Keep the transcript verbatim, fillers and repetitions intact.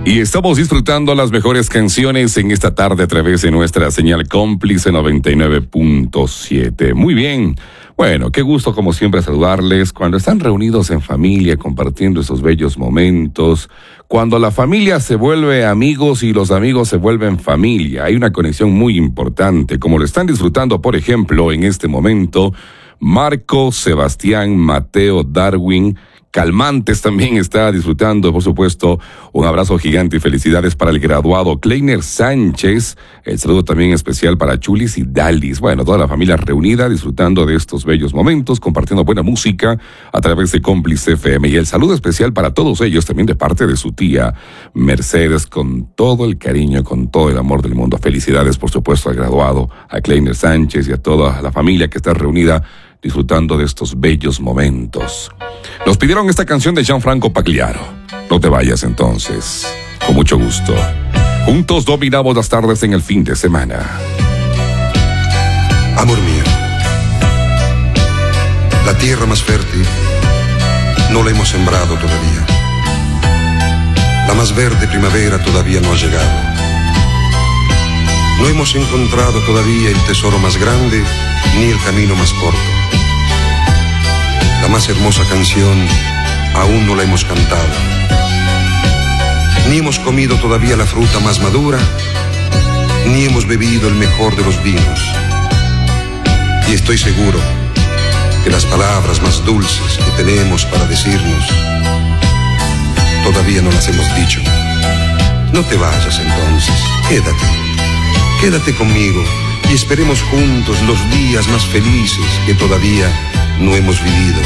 Y estamos disfrutando las mejores canciones en esta tarde a través de nuestra señal cómplice noventa y nueve punto siete. Muy bien. Bueno, qué gusto como siempre saludarles cuando están reunidos en familia compartiendo esos bellos momentos, cuando la familia se vuelve amigos y los amigos se vuelven familia. Hay una conexión muy importante, como lo están disfrutando, por ejemplo, en este momento, Marco, Sebastián, Mateo, Darwin, Calmantes también está disfrutando, por supuesto. Un abrazo gigante y felicidades para el graduado Kleiner Sánchez. El saludo también especial para Chulis y Dalis. Bueno, toda la familia reunida disfrutando de estos bellos momentos, compartiendo buena música a través de Cómplice F M. Y el saludo especial para todos ellos también de parte de su tía Mercedes, con todo el cariño, con todo el amor del mundo. Felicidades, por supuesto, al graduado, a Kleiner Sánchez y a toda la familia que está reunida disfrutando de estos bellos momentos. Nos pidieron esta canción de Gianfranco Pagliaro. No te vayas entonces. Con mucho gusto. Juntos dominamos las tardes en el fin de semana. Amor mío, la tierra más fértil no la hemos sembrado todavía. La más verde primavera todavía no ha llegado. No hemos encontrado todavía el tesoro más grande ni el camino más corto. La más hermosa canción aún no la hemos cantado. Ni hemos comido todavía la fruta más madura, ni hemos bebido el mejor de los vinos. Y estoy seguro que las palabras más dulces que tenemos para decirnos todavía no las hemos dicho. No te vayas entonces, quédate, quédate conmigo y esperemos juntos los días más felices que todavía no hemos vivido.